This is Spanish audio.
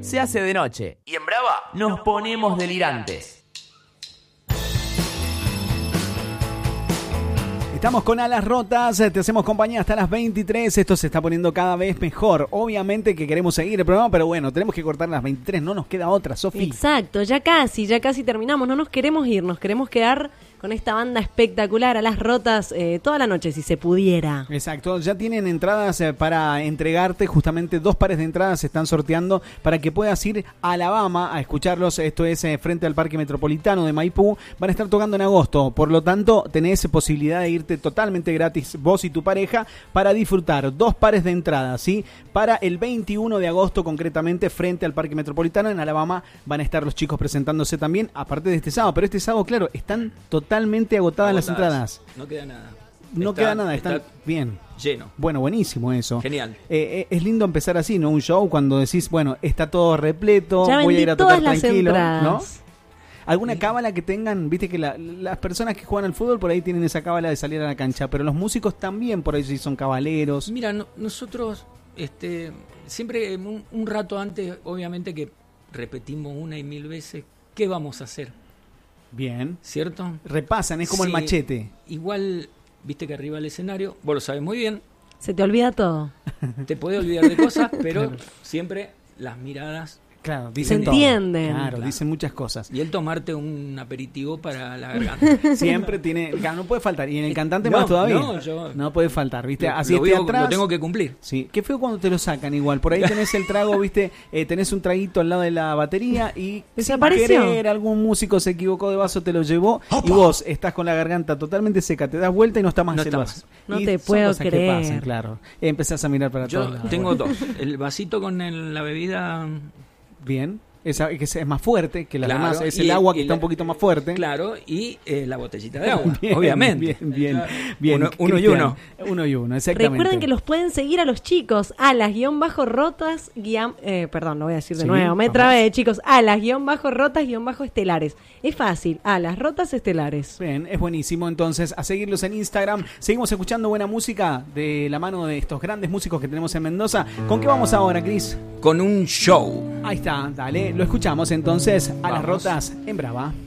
se hace de noche. Y en Brava nos ponemos delirantes. Estamos con Alas Rotas, te hacemos compañía hasta las 23, esto se está poniendo cada vez mejor. Obviamente que queremos seguir el programa, pero bueno, tenemos que cortar las 23, no nos queda otra, Sofi. Exacto, ya casi terminamos, no nos queremos ir, nos queremos quedar con esta banda espectacular, Alas Rotas, toda la noche si se pudiera. Exacto, ya tienen entradas para entregarte, justamente 2 pares de entradas se están sorteando para que puedas ir a Alabama a escucharlos, esto es frente al Parque Metropolitano de Maipú, van a estar tocando en agosto, por lo tanto tenés posibilidad de irte totalmente gratis vos y tu pareja para disfrutar 2 pares de entradas, ¿sí? Para el 21 de agosto concretamente frente al Parque Metropolitano en Alabama van a estar los chicos presentándose también, aparte de este sábado, pero este sábado, claro, están totalmente agotadas las entradas. No queda nada. No queda nada, están bien. Lleno. Bueno, buenísimo eso. Genial. Es lindo empezar así, ¿no? Un show cuando decís, bueno, está todo repleto, ya voy a ir a tocar tranquilo, entradas. ¿no? ¿Alguna cábala que tengan? Viste que las personas que juegan al fútbol por ahí tienen esa cábala de salir a la cancha, pero los músicos también por ahí sí son cabaleros. Mira, nosotros siempre un rato antes, obviamente que repetimos 1 y 1000 veces, ¿qué vamos a hacer? Bien. ¿Cierto? Repasan, es como sí, el machete. Igual, viste que arriba del escenario, vos lo sabes muy bien. Se te olvida todo. Te podés olvidar de cosas, pero siempre las miradas. Claro, dicen se entienden. Claro, dicen muchas cosas. Y el tomarte un aperitivo para la garganta. Siempre tiene, claro, no puede faltar. Y en el cantante más todavía. No puede faltar, ¿viste? Así lo tengo que cumplir. Sí, qué feo cuando te lo sacan igual. Por ahí tenés el trago, ¿viste? Tenés un traguito al lado de la batería y desapareció. Sin querer, algún músico se equivocó de vaso, te lo llevó. ¡Opa! Y vos estás con la garganta totalmente seca, te das vuelta y no está más el vaso. No te puedo creer. Que pasan, claro. Empezás a mirar para todos lados. Yo tengo 2. El vasito con la bebida. Bien. Esa que es más fuerte que la claro, demás, es el agua que está un poquito más fuerte. Claro, y la botellita de agua, bien, obviamente. Bien. Uno y uno. Uno y uno, exactamente. Recuerden que los pueden seguir a los chicos, alas-rotas, perdón, lo voy a decir de nuevo, me trabé, chicos, alas-rotas-estelares. Es fácil, Alas Rotas Estelares. Bien, es buenísimo, entonces, a seguirlos en Instagram. Seguimos escuchando buena música de la mano de estos grandes músicos que tenemos en Mendoza. ¿Con qué vamos ahora, Cris? Con un show. Ahí está, dale. Lo escuchamos entonces a Las Rotas en Brava.